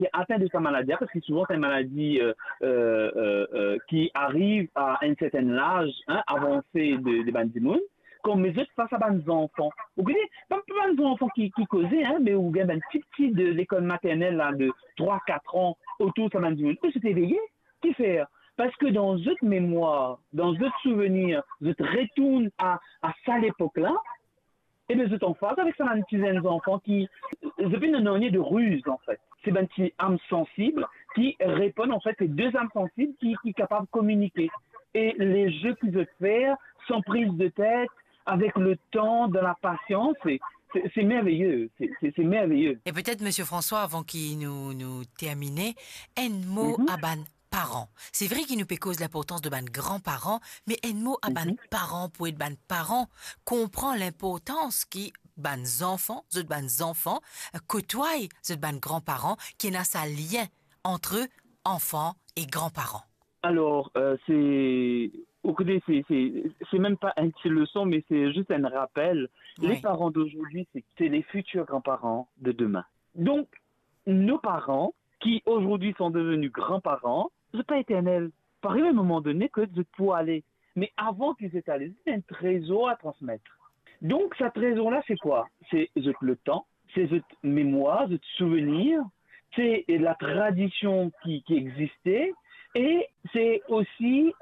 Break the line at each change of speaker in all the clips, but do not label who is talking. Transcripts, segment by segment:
qui est atteint de sa maladie, parce que souvent c'est une maladie qui arrive à un certain âge avancé de bandimoun, comme mes autres face à des enfants. Vous voyez, pas des enfants qui causaient, mais ou bien un petit de l'école maternelle là, de 3 4 ans autour de sa bandimoun. Ils s'est éveillé, qui fait? Parce que dans notre mémoire, dans notre souvenir, je retourne à ça l'époque-là, et les autres en face avec ça, un petit enfant qui, je peux nous donner de ruse, en fait. C'est un petit âme sensible qui répond, en fait, c'est deux âmes sensibles qui sont capables de communiquer. Et les jeux qu'ils veulent faire, sans prise de tête, avec le temps, de la patience, c'est merveilleux. C'est merveilleux.
Et peut-être, Monsieur François, avant qu'il nous termine, un mot
Mhm,
à ban parents. C'est vrai qu'il nous peut cause l'importance de ban grands-parents, mais un mot à ban
mhm.
parents pour être ban parents comprend l'importance qui ban enfants côtoient ban grands-parents qui n'a ça lien entre enfants et grands-parents.
Alors, écoutez, c'est même pas une petite leçon, mais c'est juste un rappel. Les
Oui.
parents d'aujourd'hui, c'est les futurs grands-parents de demain. Donc, nos parents, qui aujourd'hui sont devenus grands-parents, c'est pas éternel. Par un moment donné que je peux aller. Mais avant qu'ils aient allés, c'est un trésor à transmettre. Donc, ce trésor-là, c'est quoi? C'est le temps, c'est votre mémoire, votre souvenir, c'est la tradition qui existait, et c'est aussi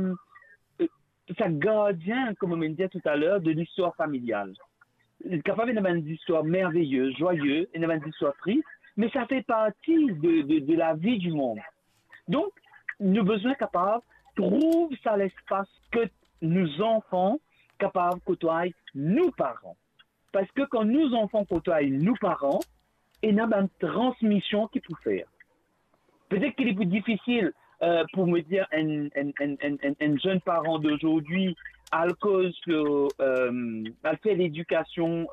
ça gardien, comme on me disait tout à l'heure, de l'histoire familiale. Capable d'avoir une histoire merveilleuse, joyeuse, une histoire triste, mais ça fait partie de la vie du monde. Donc, nous besoin capables trouve ça l'espace que nous enfants capables de côtoyer nous parents. Parce que quand nous enfants côtoient nous parents, il y a une transmission qu'il peut faire. Peut-être qu'il est plus difficile pour me dire un jeune parent d'aujourd'hui à cause elle fait l'éducation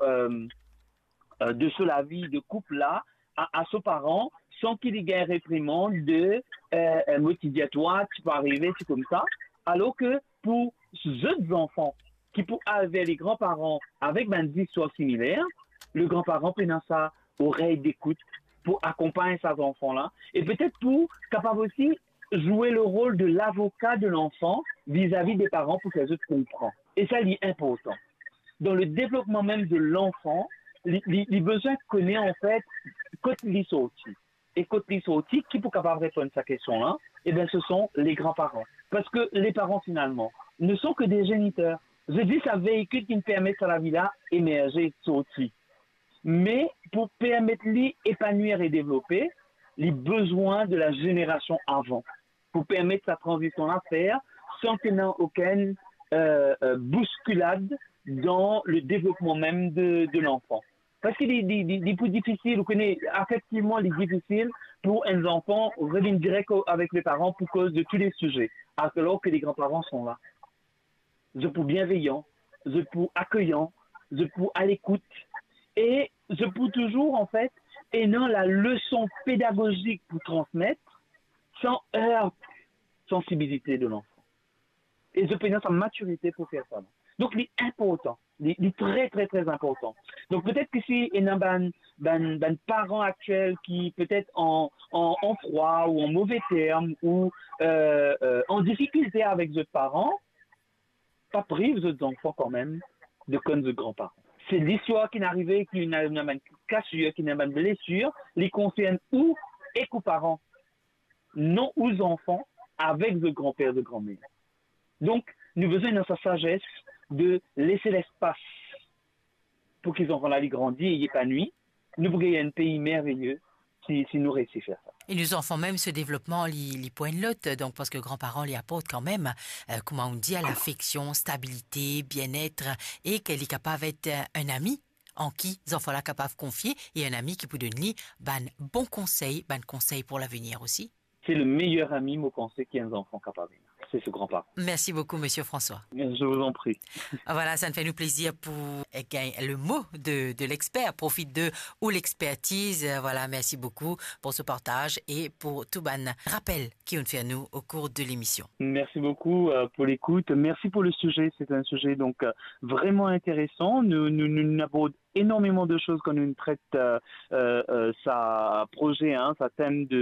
de sur la vie de couple là à ses parents sans qu'il y ait une réprimande de moi qui dis à toi tu peux arriver c'est comme ça alors que pour ces autres enfants qui pour avoir les grands-parents avec des histoires similaires le grand-parent peut dans sa oreille d'écoute pour accompagner ces enfants-là et peut-être pour capable aussi jouer le rôle de l'avocat de l'enfant vis-à-vis des parents pour que les autres comprennent. Et ça, c'est important. Dans le développement même de l'enfant, les besoins connaît en fait quand ils sont sortis. Et quand ils sont sortis, qui peut capable répondre à cette question-là? Eh bien, ce sont les grands-parents. Parce que les parents, finalement, ne sont que des géniteurs. Je dis, ça véhicule qui me permet à la vie-là émerger, sortir. Mais pour permettre d'épanouir et développer, les besoins de la génération avant, pour permettre sa transition à faire sans qu'il n'y ait aucune bousculade dans le développement même de l'enfant. Parce qu'il est plus difficile, vous connaissez, effectivement, il est difficile pour un enfant revenir direct avec les parents pour cause de tous les sujets, alors que les grands-parents sont là. Je pour bienveillant, je pour accueillant, je pour à l'écoute, et je peux toujours, en fait, et non la leçon pédagogique pour transmettre sans heurter sensibilité de l'enfant. Et je peux sa maturité pour faire ça. Donc, il est important. Il est très, très, très important. Donc, peut-être que si il y a un parent actuel qui peut-être en froid ou en mauvais termes ou en difficulté avec d'autres parents, pas prive d'autres enfants quand même de comme de grands-parents. C'est l'histoire qui est arrivée, qui n'a une cassure, qui n'a une blessure, les concerne ou et parents, non aux enfants avec le grand-père, de grand-mère. Donc, nous besoin dans sa sagesse de laisser l'espace pour qu'ils enfants là grandissent et épanouissent. Nous pourrions gagner un pays merveilleux si nous réussissons à faire ça.
Et nous enfants même ce développement les points de lot, donc parce que grands-parents les apportent quand même, comment on dit, à l'affection, stabilité, bien-être, et qu'elle est capable d'être un ami en qui les enfants là capables de confier et un ami qui peut donner bon conseil pour l'avenir aussi.
C'est le meilleur ami, moi, pensez, qu'un enfant capable. c'est ce grand-parent.
Merci beaucoup, Monsieur François.
Je vous en prie.
Voilà, ça nous fait nous plaisir pour le mot de l'expert. Profite de ou l'expertise. Voilà, merci beaucoup pour ce partage et pour tout ban rappel qui ont fait à nous au cours de l'émission.
Merci beaucoup pour l'écoute. Merci pour le sujet. C'est un sujet donc vraiment intéressant. Nous abordons énormément de choses quand nous traite sa projet, sa thème de